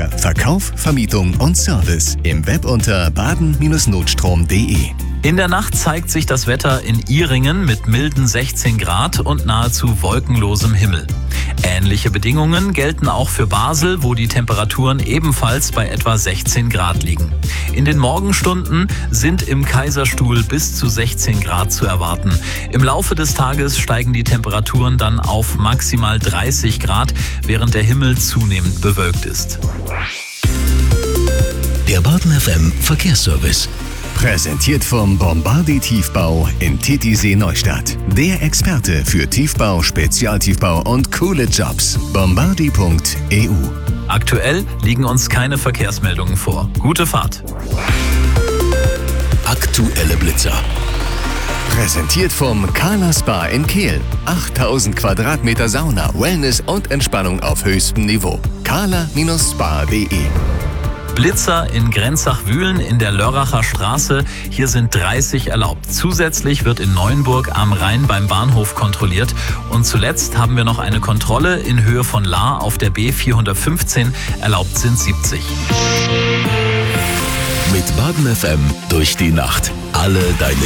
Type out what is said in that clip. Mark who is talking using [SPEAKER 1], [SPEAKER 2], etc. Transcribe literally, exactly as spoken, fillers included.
[SPEAKER 1] Ansprache, Verkauf, Vermietung und Service im Web unter baden Bindestrich notstrom punkt de.
[SPEAKER 2] In der Nacht zeigt sich das Wetter in Ihringen mit milden sechzehn Grad und nahezu wolkenlosem Himmel. Ähnliche Bedingungen gelten auch für Basel, wo die Temperaturen ebenfalls bei etwa sechzehn Grad liegen. In den Morgenstunden sind im Kaiserstuhl bis zu sechzehn Grad zu erwarten. Im Laufe des Tages steigen die Temperaturen dann auf maximal dreißig Grad, während der Himmel zunehmend bewölkt ist.
[SPEAKER 3] Der Baden F M Verkehrsservice.
[SPEAKER 1] Präsentiert vom Bombardi Tiefbau in Titisee Neustadt. Der Experte für Tiefbau, Spezialtiefbau und coole Jobs. bombardi punkt e u.
[SPEAKER 2] Aktuell liegen uns keine Verkehrsmeldungen vor. Gute Fahrt.
[SPEAKER 3] Aktuelle Blitzer.
[SPEAKER 1] Präsentiert vom Carla Spa in Kehl. achttausend Quadratmeter Sauna, Wellness und Entspannung auf höchstem Niveau. carla Spa punkt de.
[SPEAKER 2] Blitzer in Grenzach-Wühlen in der Lörracher Straße. Hier sind dreißig erlaubt. Zusätzlich wird in Neuenburg am Rhein beim Bahnhof kontrolliert. Und zuletzt haben wir noch eine Kontrolle in Höhe von Lahr auf der B vierhundertfünfzehn. Erlaubt sind siebzig.
[SPEAKER 3] Mit Baden F M durch die Nacht. Alle deine